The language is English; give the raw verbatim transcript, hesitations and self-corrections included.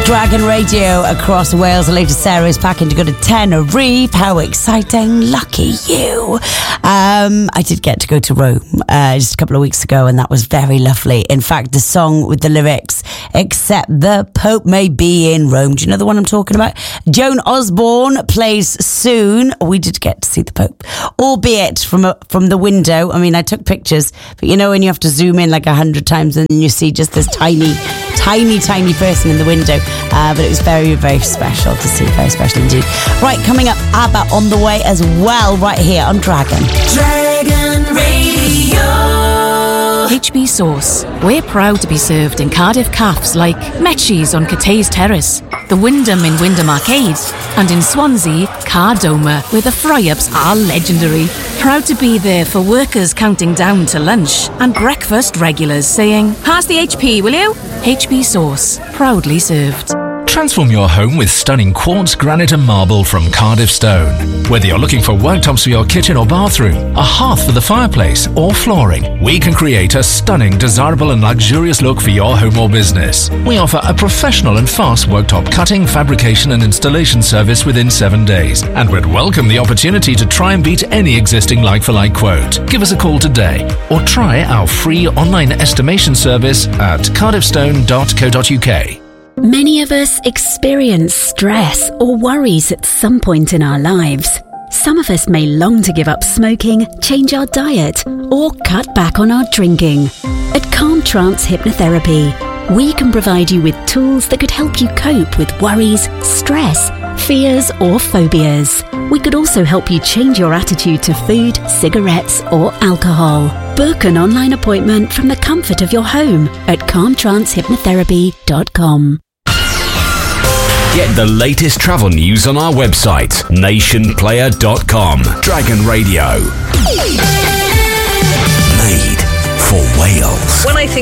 Dragon Radio across Wales. The latest Sarah is packing to go to Tenerife. How exciting. Lucky you. Um, I did get to go to Rome uh, just a couple of weeks ago, and that was very lovely. In fact, the song with the lyrics, "Except the Pope may be in Rome." Do you know the one I'm talking about? Joan Osborne plays soon. We did get to see the Pope, albeit from a, from the window. I mean, I took pictures, but you know when you have to zoom in like a hundred times and then you see just this tiny, tiny, tiny person in the window. Uh, but it was very, very special to see. Very special indeed. Right, coming up, ABBA on the way as well, right here on Dragon. Dragon Radio. H B Sauce. We're proud to be served in Cardiff cafes like Metchie's on Cathays Terrace, the Wyndham in Wyndham Arcade, and in Swansea, Cardoma, where the fry-ups are legendary. Proud to be there for workers counting down to lunch and breakfast regulars saying, "Pass the H P, will you?" H B Sauce. Proudly served. Transform your home with stunning quartz, granite and marble from Cardiff Stone. Whether you're looking for worktops for your kitchen or bathroom, a hearth for the fireplace or flooring, we can create a stunning, desirable and luxurious look for your home or business. We offer a professional and fast worktop cutting, fabrication and installation service within seven days, and would welcome the opportunity to try and beat any existing like-for-like quote. Give us a call today or try our free online estimation service at cardiff stone dot co dot uk. Many of us experience stress or worries at some point in our lives. Some of us may long to give up smoking, change our diet, or cut back on our drinking. At Calm Trance Hypnotherapy, we can provide you with tools that could help you cope with worries, stress, fears, or phobias. We could also help you change your attitude to food, cigarettes, or alcohol. Book an online appointment from the comfort of your home at calm trance hypnotherapy dot com. Get the latest travel news on our website, nation player dot com. Dragon Radio.